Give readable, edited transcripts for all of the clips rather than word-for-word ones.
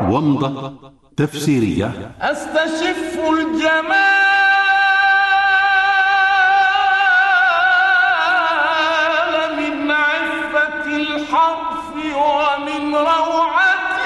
ومضة تفسيرية. أستشف الجمال من عفة الحرف ومن روعة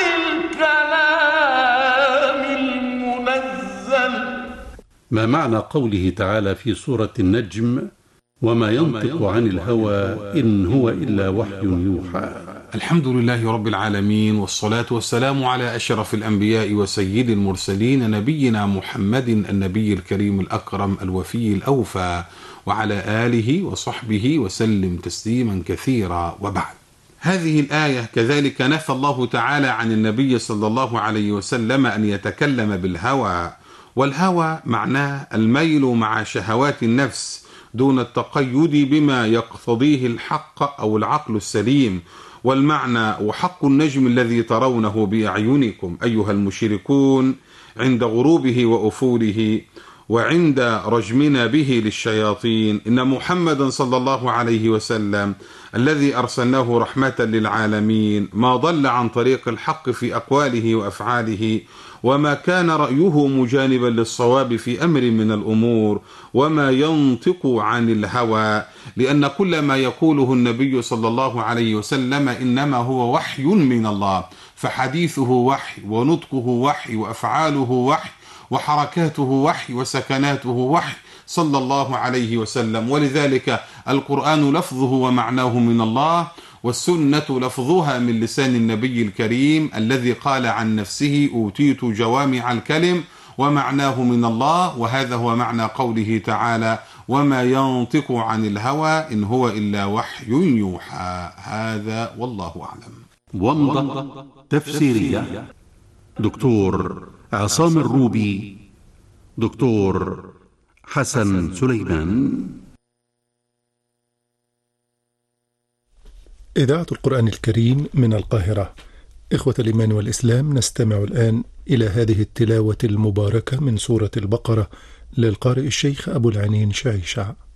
الكلام المنزل. ما معنى قوله تعالى في سورة النجم: وما ينطق عن الهوى إن هو إلا وحي يوحى؟ الحمد لله رب العالمين، والصلاة والسلام على أشرف الأنبياء وسيد المرسلين، نبينا محمد النبي الكريم الأكرم الوفي الأوفى، وعلى آله وصحبه وسلم تسليما كثيرا. وبعد، هذه الآية كذلك نفى الله تعالى عن النبي صلى الله عليه وسلم أن يتكلم بالهوى، والهوى معناه الميل مع شهوات النفس دون التقيد بما يقتضيه الحق أو العقل السليم. والمعنى: وحق النجم الذي ترونه بأعينكم أيها المشركون عند غروبه وأفوله وعند رجمنا به للشياطين، إن محمدا صلى الله عليه وسلم الذي أرسلناه رحمة للعالمين ما ضل عن طريق الحق في أقواله وأفعاله، وما كان رأيه مجانبا للصواب في أمر من الأمور، وما ينطق عن الهوى، لأن كل ما يقوله النبي صلى الله عليه وسلم إنما هو وحي من الله، فحديثه وحي، ونطقه وحي، وأفعاله وحي، وحركاته وحي، وسكناته وحي صلى الله عليه وسلم. ولذلك القرآن لفظه ومعناه من الله، والسنة لفظها من لسان النبي الكريم الذي قال عن نفسه: أوتيت جوامع الكلم، ومعناه من الله. وهذا هو معنى قوله تعالى: وما ينطق عن الهوى إن هو إلا وحي يوحى. هذا والله أعلم. ومضة تفسيرية. دكتور عصام الروبي، دكتور حسن سليمان. إذاعة القرآن الكريم من القاهرة. إخوة الإيمان والإسلام، نستمع الآن إلى هذه التلاوة المباركة من سورة البقرة للقارئ الشيخ أبو العنين شعيشع.